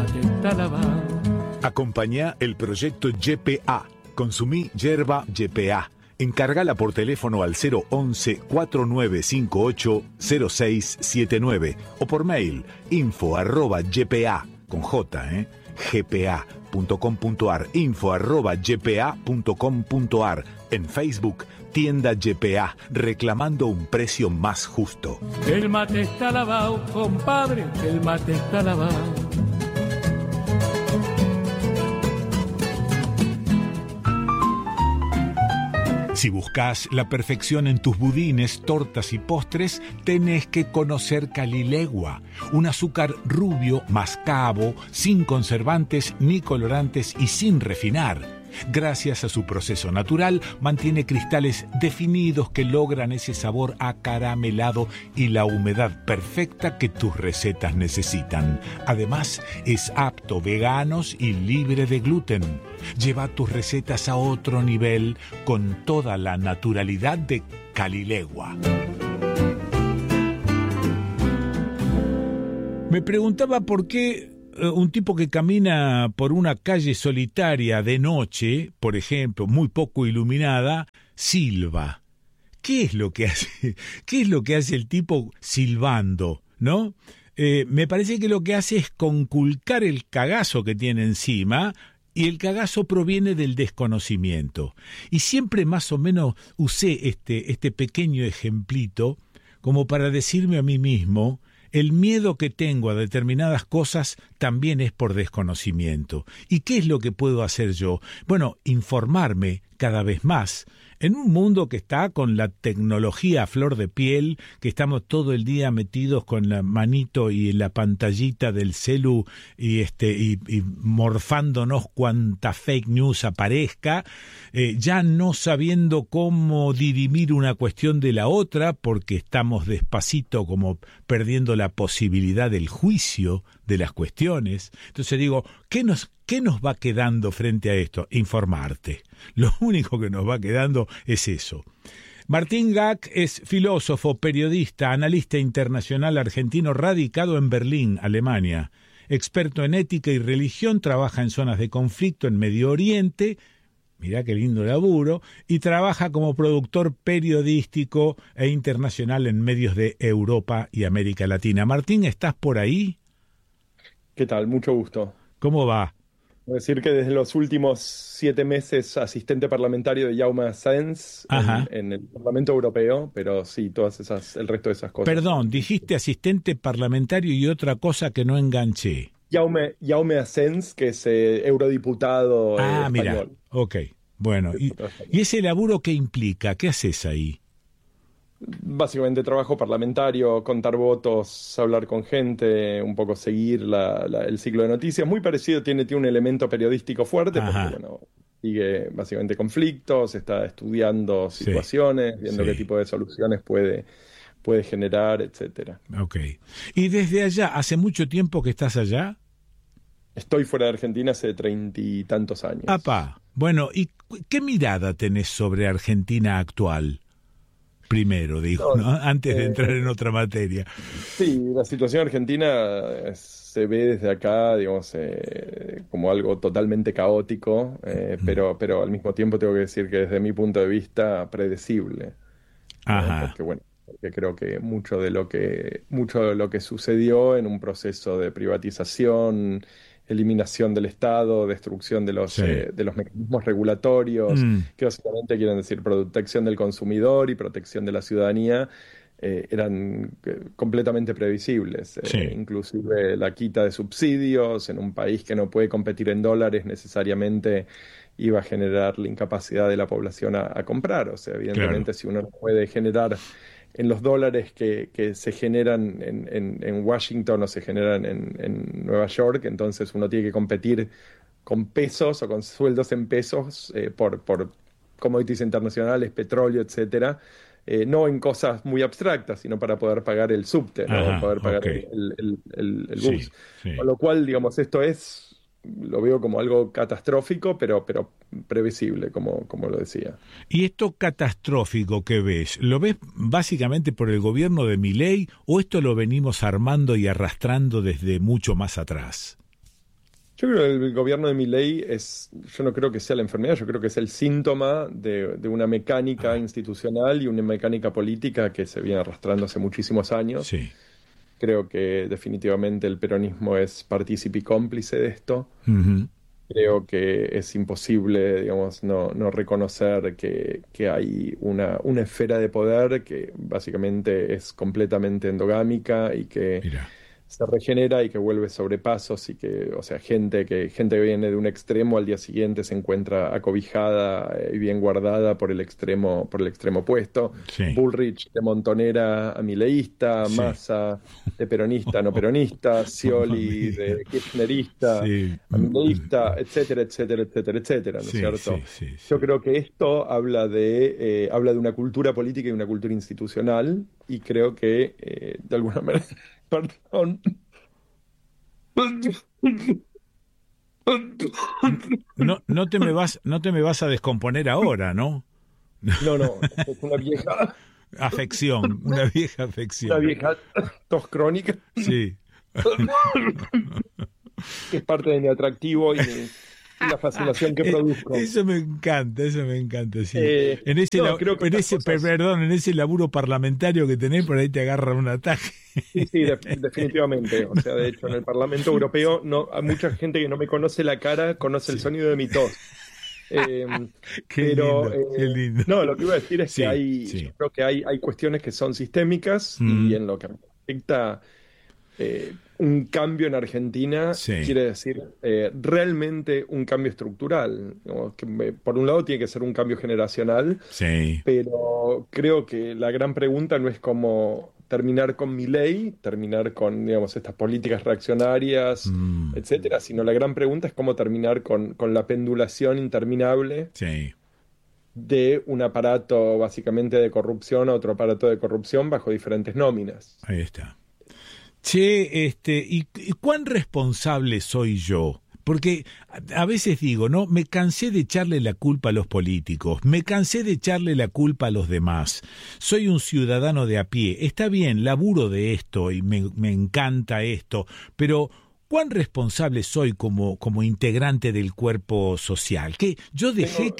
mate está lavado. Acompañá el proyecto YPA. Consumí yerba YPA. Encargala por teléfono al 011-4958-0679 o por mail info@ypa con J, gpa.com.ar, info@ypa.com.ar. En Facebook, tienda YPA, reclamando un precio más justo. El mate está lavado, compadre, el mate está lavado. Si buscas la perfección en tus budines, tortas y postres, tenés que conocer Calilegua, un azúcar rubio, mascabo, sin conservantes ni colorantes y sin refinar. Gracias a su proceso natural, mantiene cristales definidos que logran ese sabor acaramelado y la humedad perfecta que tus recetas necesitan. Además, es apto veganos y libre de gluten. Lleva tus recetas a otro nivel con toda la naturalidad de Calilegua. Me preguntaba por qué un tipo que camina por una calle solitaria de noche, por ejemplo, muy poco iluminada, silba. ¿Qué es lo que hace? ¿Qué es lo que hace el tipo silbando, no? Me parece que lo que hace es conculcar el cagazo que tiene encima, y el cagazo proviene del desconocimiento. Y siempre más o menos usé este pequeño ejemplito como para decirme a mí mismo: el miedo que tengo a determinadas cosas también es por desconocimiento. ¿Y qué es lo que puedo hacer yo? Bueno, informarme cada vez más. En un mundo que está con la tecnología a flor de piel, que estamos todo el día metidos con la manito y la pantallita del celu y morfándonos cuanta fake news aparezca, ya no sabiendo cómo dirimir una cuestión de la otra, porque estamos despacito como perdiendo la posibilidad del juicio de las cuestiones. Entonces digo, ¿qué nos va quedando frente a esto? Informarte. Lo único que nos va quedando es eso. Martín Gack es filósofo, periodista, analista internacional argentino radicado en Berlín, Alemania. Experto en ética y religión, trabaja en zonas de conflicto en Medio Oriente, mirá qué lindo laburo, y trabaja como productor periodístico e internacional en medios de Europa y América Latina. Martín, ¿estás por ahí? ¿Qué tal? Mucho gusto. ¿Cómo va? Quiero decir que desde los últimos 7 meses asistente parlamentario de Jaume Asens en el Parlamento Europeo, pero sí, el resto de esas cosas. Perdón, dijiste asistente parlamentario y otra cosa que no enganché. Jaume Asens, que es eurodiputado español. Mira, ok, bueno. ¿Y ese laburo qué implica? ¿Qué haces ahí? Básicamente trabajo parlamentario, contar votos, hablar con gente, un poco seguir el ciclo de noticias. Muy parecido, tiene un elemento periodístico fuerte, porque sigue básicamente conflictos, está estudiando situaciones, viendo qué tipo de soluciones puede generar, etcétera. Ok. ¿Y desde allá, hace mucho tiempo que estás allá? Estoy fuera de Argentina hace 30 y tantos años. Bueno, ¿y qué mirada tenés sobre Argentina actual? Primero, digo, ¿no? Antes de entrar en otra materia. Sí, la situación argentina se ve desde acá, digamos, como algo totalmente caótico, pero al mismo tiempo tengo que decir que desde mi punto de vista predecible. Porque creo que mucho de lo que sucedió en un proceso de privatización, eliminación del Estado, destrucción de los mecanismos regulatorios, que básicamente quieren decir protección del consumidor y protección de la ciudadanía, eran completamente previsibles. Inclusive la quita de subsidios en un país que no puede competir en dólares necesariamente iba a generar la incapacidad de la población a comprar. O sea, evidentemente, si uno no puede generar en los dólares que se generan en Washington o se generan en Nueva York, entonces uno tiene que competir con pesos o con sueldos en pesos por commodities internacionales, petróleo, etcétera, no en cosas muy abstractas, sino para poder pagar el subte, ¿no? Poder pagar el bus. Con lo cual, digamos, esto lo veo como algo catastrófico, pero previsible, como lo decía. ¿Y esto catastrófico que ves, lo ves básicamente por el gobierno de Milei o esto lo venimos armando y arrastrando desde mucho más atrás? Yo creo que el gobierno de Milei yo no creo que sea la enfermedad, yo creo que es el síntoma de una mecánica institucional y una mecánica política que se viene arrastrando hace muchísimos años. Sí. Creo que definitivamente el peronismo es partícipe y cómplice de esto. Ujú. Creo que es imposible, digamos, no reconocer que hay una esfera de poder que básicamente es completamente endogámica y que Mira. se regenera y que vuelve sobrepasos y que, o sea, gente que viene de un extremo al día siguiente se encuentra acobijada y bien guardada por el extremo opuesto. Sí. Bullrich de montonera a mileísta, Sí. Massa de peronista a no peronista, Scioli de kirchnerista Sí. a mileísta, etcétera, etcétera, etcétera, etcétera, ¿no es Sí, cierto? sí. Yo creo que esto habla de una cultura política y una cultura institucional, y creo que de alguna manera, perdón. No te me vas a descomponer ahora, ¿no? No, es Una vieja una afección. vieja tos crónica Sí. que es parte de mi atractivo y la fascinación que produzco. Eso me encanta, sí. En Creo que en ese laburo parlamentario que tenés, por ahí te agarra un ataque. Sí, definitivamente. O sea, de hecho, en el Parlamento Europeo hay mucha gente que no me conoce la cara, conoce el sonido de mi tos. Qué lindo. No, lo que iba a decir es que yo creo que hay cuestiones que son sistémicas y en lo que respecta un cambio en Argentina quiere decir realmente un cambio estructural. Digamos, por un lado tiene que ser un cambio generacional, pero creo que la gran pregunta no es cómo terminar con Milei, terminar con, digamos, estas políticas reaccionarias, etcétera, sino la gran pregunta es cómo terminar con la pendulación interminable de un aparato básicamente de corrupción a otro aparato de corrupción bajo diferentes nóminas. Ahí está. Che, ¿y cuán responsable soy yo? Porque a veces digo, ¿no? Me cansé de echarle la culpa a los políticos, me cansé de echarle la culpa a los demás. Soy un ciudadano de a pie, está bien, laburo de esto y me encanta esto, pero ¿cuán responsable soy como integrante del cuerpo social? Que yo dejé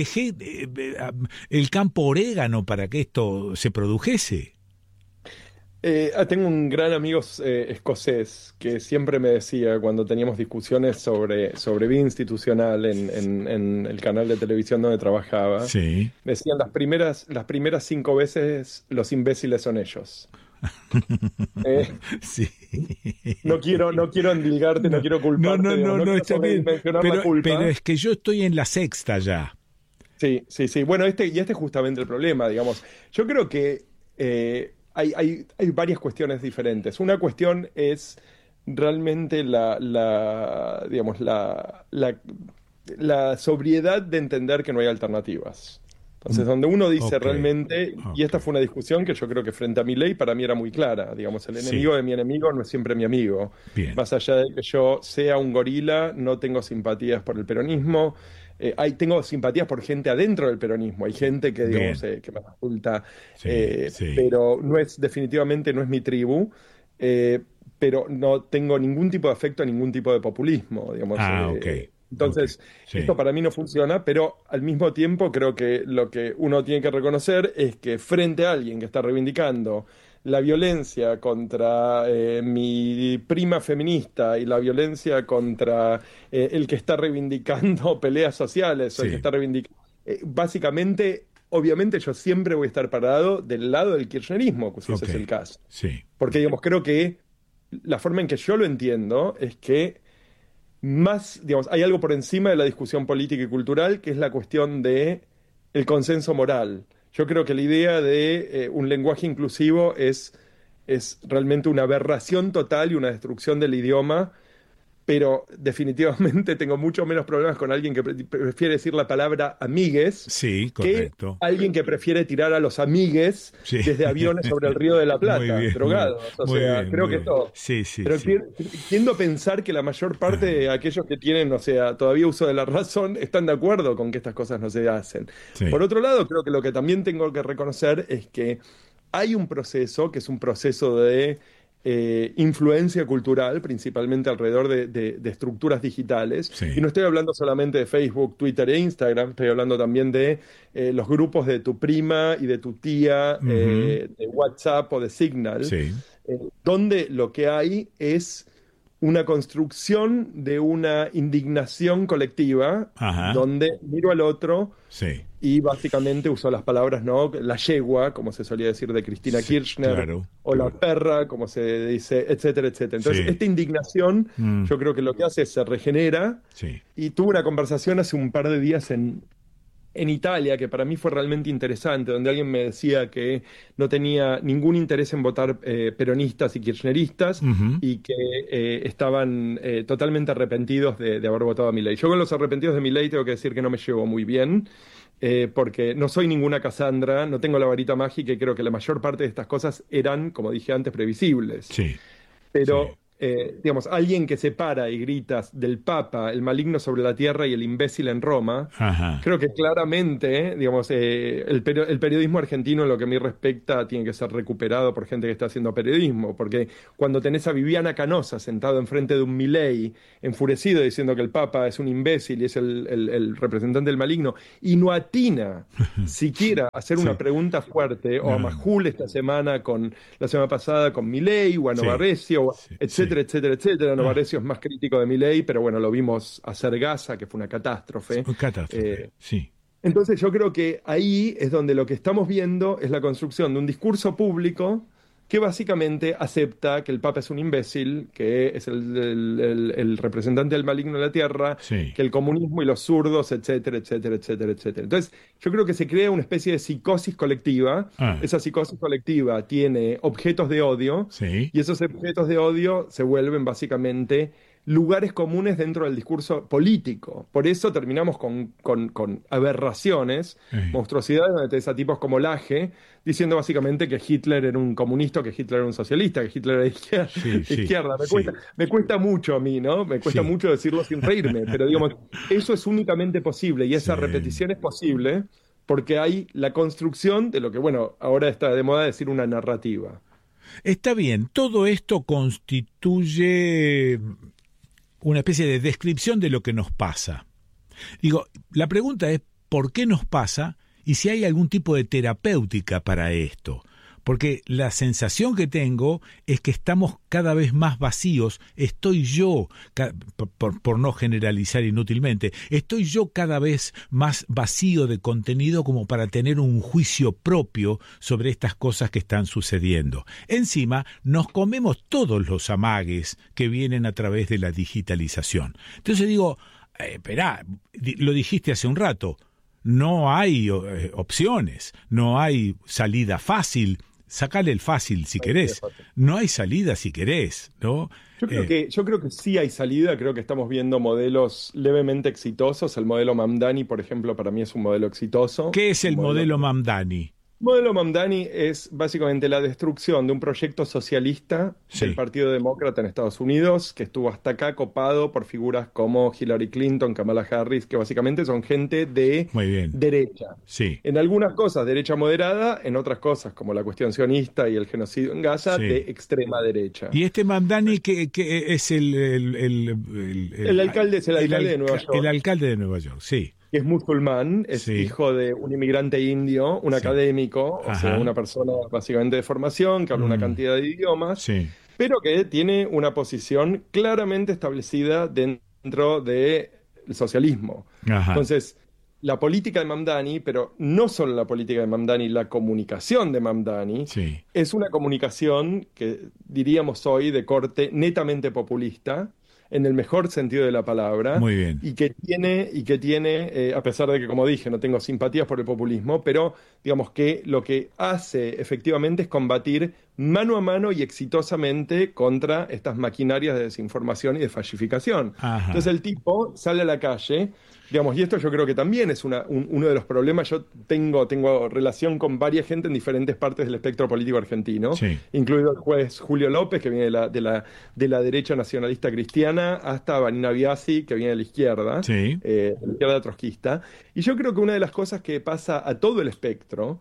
el campo orégano para que esto se produjese. Tengo un gran amigo escocés que siempre me decía cuando teníamos discusiones sobre vida institucional en el canal de televisión donde trabajaba, me decían las primeras 5 veces los imbéciles son ellos. No quiero endilgarte, no quiero culparte. No, está bien. La culpa. Pero es que yo estoy en la sexta ya. Sí. Bueno, este es justamente el problema, digamos. Yo creo que hay varias cuestiones diferentes. Una cuestión es realmente la sobriedad de entender que no hay alternativas. Entonces, donde uno dice realmente, y esta fue una discusión que yo creo que frente a Milei para mí era muy clara, digamos, el enemigo de mi enemigo no es siempre mi amigo. Bien. Más allá de que yo sea un gorila, no tengo simpatías por el peronismo. Tengo simpatías por gente adentro del peronismo. Hay gente que, digamos, que me resulta, pero definitivamente no es mi tribu. Pero no tengo ningún tipo de afecto a ningún tipo de populismo, digamos. Entonces, esto para mí no funciona, pero al mismo tiempo creo que lo que uno tiene que reconocer es que frente a alguien que está reivindicando la violencia contra mi prima feminista y la violencia contra el que está reivindicando peleas sociales o el que está reivindicando... básicamente, obviamente yo siempre voy a estar parado del lado del kirchnerismo, si ese es el caso. Porque, digamos, creo que la forma en que yo lo entiendo es que hay algo por encima de la discusión política y cultural, que es la cuestión de el consenso moral. Yo creo que la idea de un lenguaje inclusivo es realmente una aberración total y una destrucción del idioma, pero definitivamente tengo mucho menos problemas con alguien que prefiere decir la palabra amigues que alguien que prefiere tirar a los amigues desde aviones sobre el Río de la Plata, drogados. Creo que todo. Pero tiendo a pensar que la mayor parte de aquellos que tienen, todavía uso de la razón, están de acuerdo con que estas cosas no se hacen. Por otro lado, creo que lo que también tengo que reconocer es que hay un proceso, que es un proceso de influencia cultural, principalmente alrededor de estructuras digitales. Sí. Y no estoy hablando solamente de Facebook, Twitter e Instagram, estoy hablando también de los grupos de tu prima y de tu tía, Ujú. de WhatsApp o de Signal, Sí. donde lo que hay es una construcción de una indignación colectiva, Ajá. donde miro al otro Sí. y básicamente usó las palabras, ¿no? La yegua, como se solía decir de Cristina Sí, Kirchner, claro, o la claro. perra, como se dice, etcétera, etcétera. Entonces, Sí. esta indignación, Mm. yo creo que lo que hace es se regenera, Sí. y tuve una conversación hace un par de días en Italia, que para mí fue realmente interesante, donde alguien me decía que no tenía ningún interés en votar peronistas y kirchneristas Ujú. y que estaban totalmente arrepentidos de haber votado a Milei. Yo con los arrepentidos de Milei tengo que decir que no me llevo muy bien, porque no soy ninguna Cassandra, no tengo la varita mágica y creo que la mayor parte de estas cosas eran, como dije antes, previsibles. Sí. Pero, Sí. digamos, alguien que se para y grita del Papa, el maligno sobre la tierra y el imbécil en Roma, Ajá. creo que claramente, digamos, el periodismo argentino, en lo que a mí respecta, tiene que ser recuperado por gente que está haciendo periodismo, porque cuando tenés a Viviana Canosa sentado enfrente de un Milei, enfurecido, diciendo que el Papa es un imbécil y es el representante del maligno, y no atina siquiera a hacer Sí. una pregunta fuerte, o a No. Majul la semana pasada con Milei, o a Sí. Novarresio, Sí. etcétera, etcétera, etcétera. Ah. Novarresio es más crítico de Milei, pero bueno, lo vimos hacer Gaza, que fue una catástrofe. Un catástrofe. Sí. Entonces yo creo que ahí es donde lo que estamos viendo es la construcción de un discurso público que básicamente acepta que el Papa es un imbécil, que es el representante del maligno de la tierra, Sí. que el comunismo y los zurdos, etcétera, etcétera, etcétera, etcétera. Entonces yo creo que se crea una especie de psicosis colectiva. Ah. Esa psicosis colectiva tiene objetos de odio, Sí. y esos objetos de odio se vuelven básicamente lugares comunes dentro del discurso político. Por eso terminamos con aberraciones, monstruosidades, donde tenés a tipos como Laje diciendo básicamente que Hitler era un comunista, que Hitler era un socialista, que Hitler era izquierda. Sí, sí, izquierda. sí. Me cuesta mucho a mí, ¿no? Me cuesta Sí. mucho decirlo sin reírme, pero digamos, eso es únicamente posible, y esa Sí. repetición es posible porque hay la construcción de lo que, bueno, ahora está de moda decir una narrativa. Está bien, todo esto constituye una especie de descripción de lo que nos pasa. Digo, la pregunta es ¿por qué nos pasa? Y si hay algún tipo de terapéutica para esto. Porque la sensación que tengo es que estamos cada vez más vacíos. Estoy yo, por no generalizar inútilmente, estoy yo cada vez más vacío de contenido como para tener un juicio propio sobre estas cosas que están sucediendo. Encima, nos comemos todos los amagues que vienen a través de la digitalización. Entonces digo, esperá, lo dijiste hace un rato, no hay opciones, no hay salida fácil. Sacale el fácil si querés. No hay salida si querés, ¿no? Yo creo que sí hay salida. Creo que estamos viendo modelos levemente exitosos. El modelo Mamdani, por ejemplo, para mí es un modelo exitoso. ¿Qué es el modelo Mamdani? El modelo Mamdani es básicamente la destrucción de un proyecto socialista del Partido Demócrata en Estados Unidos, que estuvo hasta acá copado por figuras como Hillary Clinton, Kamala Harris, que básicamente son gente de derecha. Sí. En algunas cosas derecha moderada, en otras cosas, como la cuestión sionista y el genocidio en Gaza, de extrema derecha. ¿Y este Mamdani que es el alcalde es el alcalde de Nueva York? El alcalde de Nueva York, sí. Que es musulmán, es hijo de un inmigrante indio, un académico, o sea, una persona básicamente de formación, que habla una cantidad de idiomas, pero que tiene una posición claramente establecida dentro del socialismo. Ajá. Entonces, la política de Mamdani, pero no solo la política de Mamdani, la comunicación de Mamdani, es una comunicación que diríamos hoy de corte netamente populista, en el mejor sentido de la palabra. Muy bien. Y que tiene, a pesar de que, como dije, no tengo simpatías por el populismo, pero digamos que lo que hace efectivamente es combatir mano a mano y exitosamente contra estas maquinarias de desinformación y de falsificación. Ajá. Entonces el tipo sale a la calle, digamos, y esto yo creo que también es uno de los problemas. Yo tengo relación con varias gente en diferentes partes del espectro político argentino, incluido el juez Julio López, que viene de la derecha nacionalista cristiana, hasta Vanina Biasi, que viene de la izquierda, de la izquierda trotskista. Y yo creo que una de las cosas que pasa a todo el espectro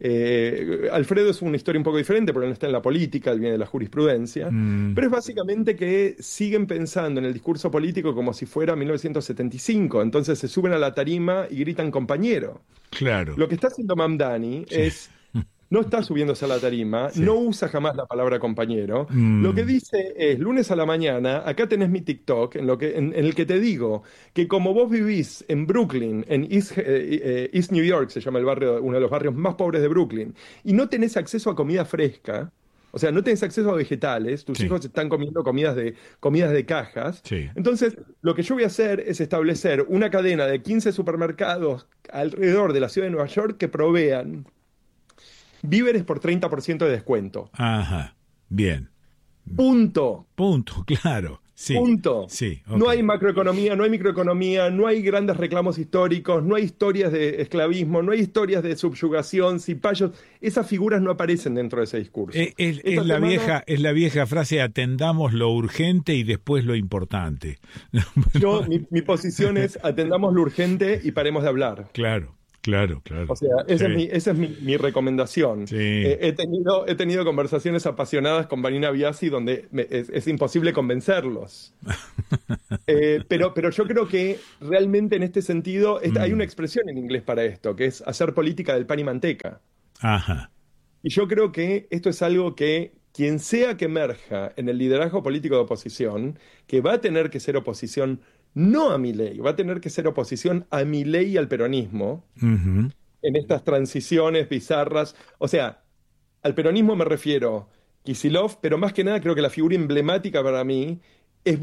Alfredo es una historia un poco diferente porque él no está en la política, él viene de la jurisprudencia, pero es básicamente que siguen pensando en el discurso político como si fuera 1975, entonces se suben a la tarima y gritan compañero. Claro. Lo que está haciendo Mamdani es... No está subiéndose a la tarima, no usa jamás la palabra compañero. Lo que dice es, lunes a la mañana, acá tenés mi TikTok, en el que te digo que como vos vivís en Brooklyn, en East New York, se llama el barrio, uno de los barrios más pobres de Brooklyn, y no tenés acceso a comida fresca, o sea, no tenés acceso a vegetales, tus hijos están comiendo comidas de cajas. Sí. Entonces, lo que yo voy a hacer es establecer una cadena de 15 supermercados alrededor de la ciudad de Nueva York que provean víveres por 30% de descuento. Ajá, bien. Punto. Punto, claro. Sí. Punto. Sí, okay. No hay macroeconomía, no hay microeconomía, no hay grandes reclamos históricos, no hay historias de esclavismo, no hay historias de subyugación, cipayos. Esas figuras no aparecen dentro de ese discurso. Es la vieja frase, atendamos lo urgente y después lo importante. Mi posición es atendamos lo urgente y paremos de hablar. Claro. Claro. O sea, esa es mi recomendación. Sí. He tenido conversaciones apasionadas con Vanina Biasi donde es imposible convencerlos. Pero yo creo que realmente en este sentido hay una expresión en inglés para esto, que es hacer política del pan y manteca. Ajá. Y yo creo que esto es algo que quien sea que emerja en el liderazgo político de oposición, que va a tener que ser oposición no a Milei, va a tener que ser oposición a Milei y al peronismo en estas transiciones bizarras. O sea, al peronismo me refiero Kicillof, pero más que nada creo que la figura emblemática para mí es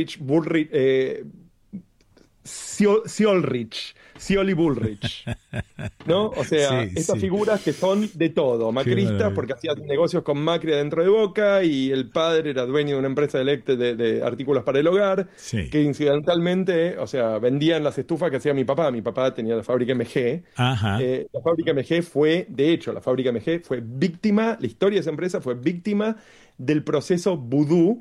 Scioli Bullrich, ¿no? O sea, estas figuras que son de todo, macristas porque hacían negocios con Macri adentro de Boca y el padre era dueño de una empresa de artículos para el hogar, que incidentalmente, o sea, vendían las estufas que hacía mi papá tenía la fábrica MG. Ajá. La fábrica MG la fábrica MG fue víctima, la historia de esa empresa fue víctima del proceso vudú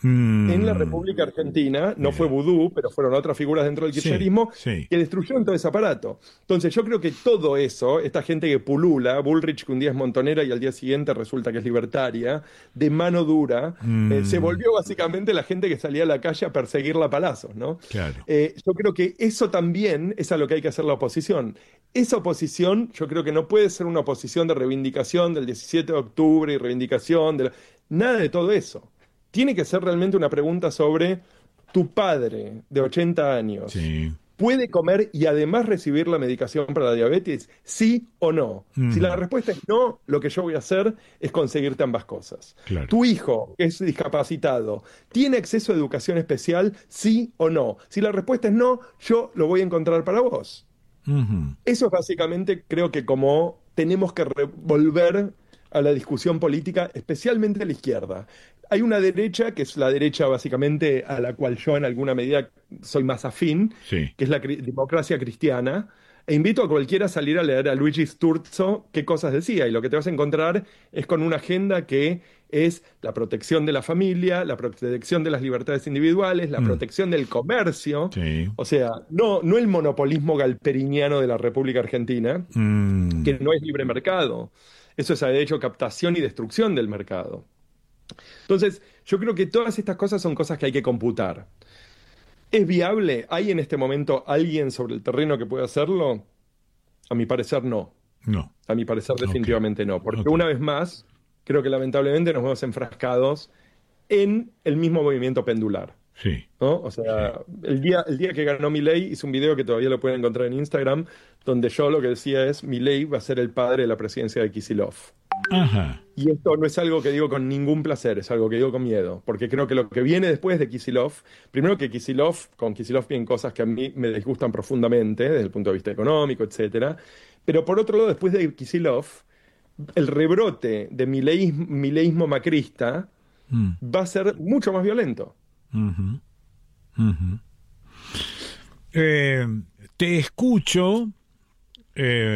en la República Argentina. No fue vudú, pero fueron otras figuras dentro del kirchnerismo que destruyeron todo ese aparato. Entonces yo creo que todo eso, esta gente que pulula, Bullrich que un día es montonera y al día siguiente resulta que es libertaria, de mano dura, se volvió básicamente la gente que salía a la calle a perseguirla a palazos, ¿no? Claro. Yo creo que eso también es a lo que hay que hacer la oposición. Esa oposición yo creo que no puede ser una oposición de reivindicación del 17 de octubre y reivindicación nada de todo eso. Tiene que ser realmente una pregunta sobre tu padre de 80 años. ¿Puede comer y además recibir la medicación para la diabetes? ¿Sí o no? Si la respuesta es no, lo que yo voy a hacer es conseguirte ambas cosas. Claro. ¿Tu hijo, que es discapacitado, tiene acceso a educación especial? ¿Sí o no? Si la respuesta es no, yo lo voy a encontrar para vos. Eso es básicamente, creo que como tenemos que volver a la discusión política, especialmente a la izquierda. Hay una derecha, que es la derecha básicamente a la cual yo en alguna medida soy más afín, que es la democracia cristiana, e invito a cualquiera a salir a leer a Luigi Sturzo qué cosas decía, y lo que te vas a encontrar es con una agenda que es la protección de la familia, la protección de las libertades individuales, la protección del comercio, o sea, no el monopolismo galperiniano de la República Argentina, que no es libre mercado. Eso es, de hecho, captación y destrucción del mercado. Entonces, yo creo que todas estas cosas son cosas que hay que computar. ¿Es viable? ¿Hay en este momento alguien sobre el terreno que pueda hacerlo? A mi parecer, no. A mi parecer, definitivamente no. Porque una vez más, creo que lamentablemente nos vemos enfrascados en el mismo movimiento pendular. ¿No? O sea, el día que ganó Milei, hice un video que todavía lo pueden encontrar en Instagram, donde yo lo que decía es: Milei va a ser el padre de la presidencia de Kicillof. Y esto no es algo que digo con ningún placer, es algo que digo con miedo, porque creo que lo que viene después de Kicillof, primero que con Kicillof vienen cosas que a mí me disgustan profundamente desde el punto de vista económico, etcétera, pero por otro lado, después de Kicillof, el rebrote de mileísmo macrista va a ser mucho más violento. Te escucho,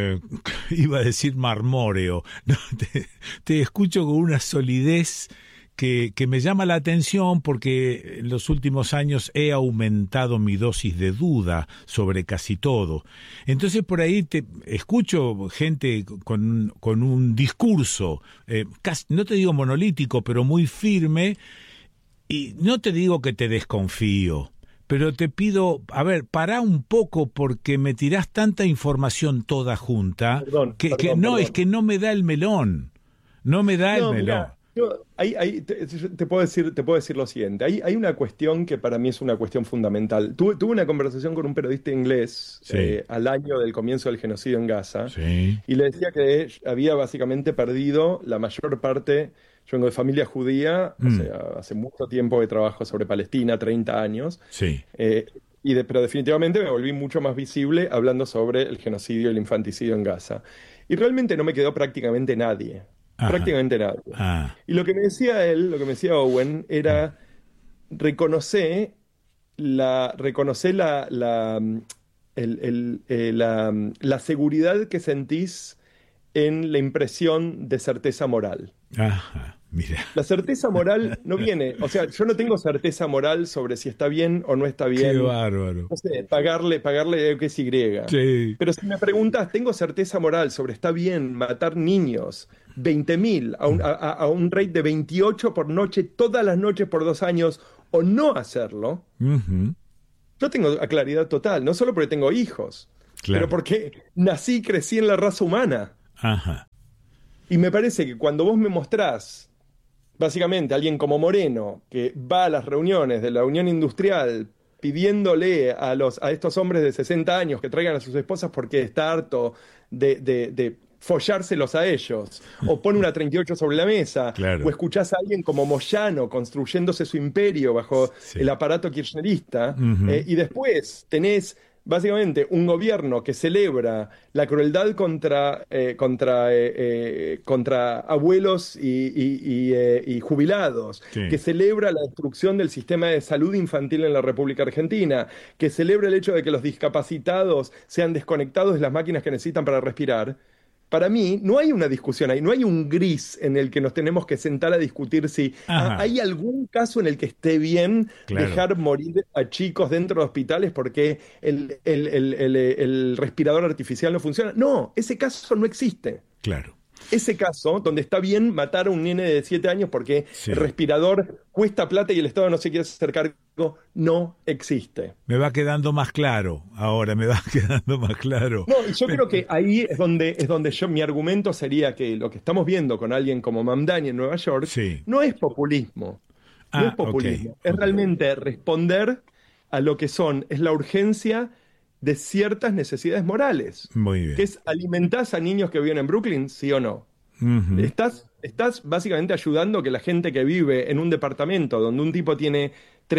iba a decir marmóreo, no, te escucho con una solidez que me llama la atención porque en los últimos años he aumentado mi dosis de duda sobre casi todo. Entonces por ahí te escucho gente con un discurso, casi, no te digo monolítico, pero muy firme, y no te digo que te desconfío, pero te pido, a ver, pará un poco porque me tirás tanta información toda junta, Perdón. Es que no me da el melón, no me da el melón. Mirá, te puedo decir lo siguiente. Hay una cuestión que para mí es una cuestión fundamental. Tuve una conversación con un periodista inglés Sí. al año del comienzo del genocidio en Gaza, Sí. y le decía que había básicamente perdido la mayor parte. Yo vengo de familia judía, o sea, hace mucho tiempo que trabajo sobre Palestina, 30 años, Sí. pero definitivamente me volví mucho más visible hablando sobre el genocidio y el infanticidio en Gaza. Y realmente no me quedó prácticamente nadie. Ajá. Prácticamente nadie. Ah, Y lo que me decía él, lo que me decía Owen, era reconocer la seguridad que sentís en la impresión de certeza moral. ajá, mira. La certeza moral no viene, o sea, yo no tengo certeza moral sobre si está bien o no está Qué bien, bárbaro. no sé, pagarle X, Y. Sí. Pero si me preguntas, ¿tengo certeza moral sobre está bien matar niños, 20.000, a un rate de 28 por noche, todas las noches por 2 años, o no hacerlo? Ujú. Yo tengo claridad total, no solo porque tengo hijos, Claro. pero porque nací y crecí en la raza humana. Ajá. Y me parece que cuando vos me mostrás, básicamente, a alguien como Moreno, que va a las reuniones de la Unión Industrial pidiéndole a estos hombres de 60 años que traigan a sus esposas porque está harto de follárselos a ellos, o pone una 38 sobre la mesa, Claro. o escuchás a alguien como Moyano construyéndose su imperio bajo Sí. el aparato kirchnerista, Ujú. y después tenés básicamente un gobierno que celebra la crueldad contra abuelos y jubilados, Sí. que celebra la destrucción del sistema de salud infantil en la República Argentina, que celebra el hecho de que los discapacitados sean desconectados de las máquinas que necesitan para respirar. Para mí, no hay una discusión ahí, no hay un gris en el que nos tenemos que sentar a discutir si Ajá. hay algún caso en el que esté bien Claro. dejar morir a chicos dentro de hospitales porque el respirador artificial no funciona. No, ese caso no existe. Claro. Ese caso donde está bien matar a un nene de 7 años porque Sí. el respirador cuesta plata y el Estado no se quiere hacer cargo, no existe. Me va quedando más claro. Ahora me va quedando más claro. No, y yo creo que ahí es donde mi argumento sería que lo que estamos viendo con alguien como Mamdani en Nueva York Sí. no es populismo. No Ah, es populismo. ok, Es ok. realmente responder a lo que es la urgencia de ciertas necesidades morales. Muy bien. Que es, ¿alimentás a niños que viven en Brooklyn? ¿Sí o no? Ujú. Estás básicamente ayudando que la gente que vive en un departamento donde un tipo tiene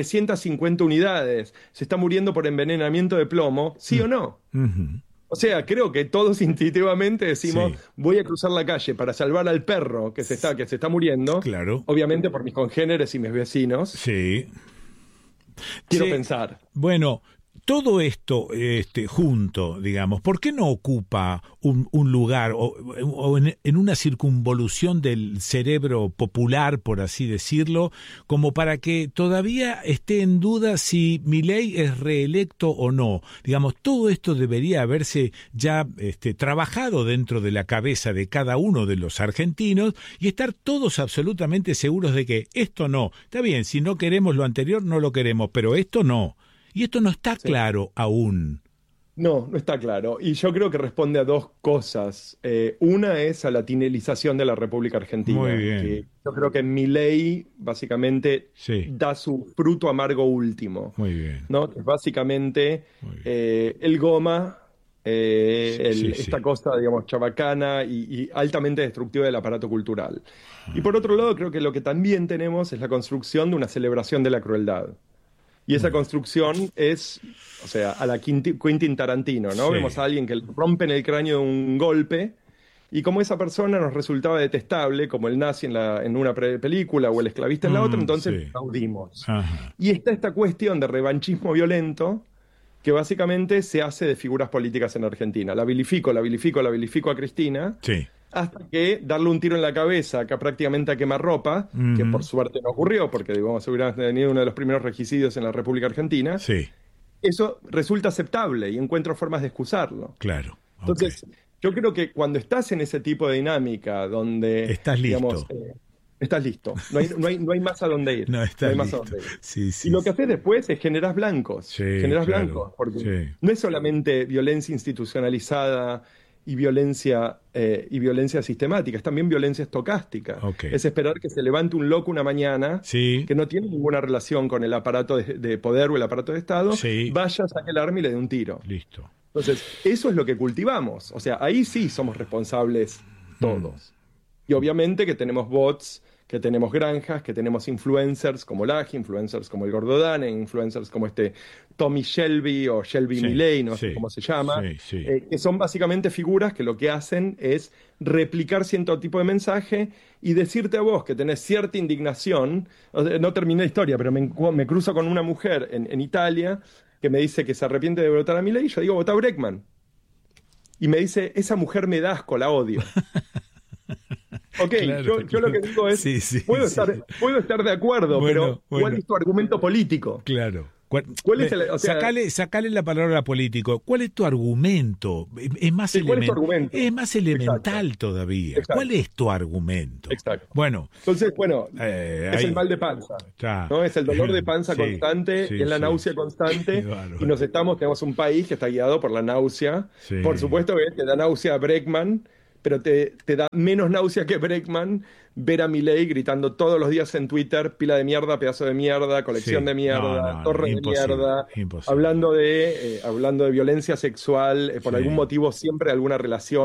350 unidades se está muriendo por envenenamiento de plomo, ¿sí o no? Ujú. O sea, creo que todos instintivamente decimos, Sí. voy a cruzar la calle para salvar al perro que se está muriendo, Claro. obviamente por mis congéneres y mis vecinos. Sí. Quiero Sí. pensar. Bueno, todo esto junto, digamos, ¿por qué no ocupa un lugar o en una circunvolución del cerebro popular, por así decirlo, como para que todavía esté en duda si Milei es reelecto o no? Digamos, todo esto debería haberse ya trabajado dentro de la cabeza de cada uno de los argentinos y estar todos absolutamente seguros de que esto no. Está bien, si no queremos lo anterior, no lo queremos, pero esto no. Y esto no está claro aún. No está claro. Y yo creo que responde a dos cosas. Una es a la tinelización de la República Argentina. Muy bien. Que yo creo que Milei básicamente Sí. da su fruto amargo último, Muy bien. ¿no? Que es básicamente Muy bien. el goma, Sí, esta sí. cosa, digamos, chabacana y altamente destructiva del aparato cultural. Y por otro lado, creo que lo que también tenemos es la construcción de una celebración de la crueldad. Y esa construcción es, o sea, a la Quentin Tarantino, ¿no? Sí. Vemos a alguien que le rompen el cráneo de un golpe, y como esa persona nos resultaba detestable, como el nazi en una película o el esclavista en la otra, entonces sí. aplaudimos. Ajá. Y está esta cuestión de revanchismo violento que básicamente se hace de figuras políticas en Argentina. La vilifico a Cristina, Sí. hasta que darle un tiro en la cabeza, acá prácticamente a quemarropa, que por suerte no ocurrió, porque digamos, hubiera tenido uno de los primeros regicidios en la República Argentina, Sí, eso resulta aceptable y encuentro formas de excusarlo. claro. Entonces, yo creo que cuando estás en ese tipo de dinámica donde, Estás listo. digamos, estás listo, no hay más a dónde ir. No, estás hay más a listo. dónde ir. Sí, sí. Y lo que haces después es generar blancos, Sí, generas claro, blancos, porque sí. no es solamente violencia institucionalizada y violencia sistemática, es también violencia estocástica. Ok. Es esperar que se levante un loco una mañana Sí. que no tiene ninguna relación con el aparato de poder o el aparato de Estado, Sí. vaya, saque el arma y le dé un tiro. Listo. Entonces, eso es lo que cultivamos. O sea, ahí sí somos responsables todos. Y obviamente que tenemos bots, que tenemos granjas, que tenemos influencers como Laji, influencers como el Gordo Dane, influencers como Tommy Shelby o Shelby Sí, Milley, no sí, sé cómo se llama, sí, sí. que son básicamente figuras que lo que hacen es replicar cierto tipo de mensaje y decirte a vos que tenés cierta indignación. O sea, no terminé la historia, pero me cruzo con una mujer en Italia que me dice que se arrepiente de votar a Milei, y yo digo, votá a Breckman. Y me dice, esa mujer me da asco, la odio. Ok, Claro, yo lo que digo es, sí, sí, puedo sí. estar de acuerdo, Bueno, pero ¿cuál bueno. es tu argumento político? Claro. ¿Cuál es el- o sea- sacale la palabra político. ¿Cuál es tu argumento? Es más, Sí, ¿cuál es tu argumento? es más elemental todavía. Exacto. ¿Cuál es tu argumento? Exacto. Bueno, Entonces, bueno, es ahí- el mal de panza, Está. ¿no? Es el dolor de panza Sí, constante, sí, y es la sí. náusea constante, Qué bárbaro. y tenemos un país que está guiado por la náusea. Sí. Por supuesto que te da náusea Breckman, pero te da menos náusea que Breckman ver a Milei gritando todos los días en Twitter, pila de mierda, pedazo de mierda, colección Sí. de mierda, No, torre de imposible, mierda, imposible. hablando de violencia sexual, por Sí. algún motivo siempre alguna relación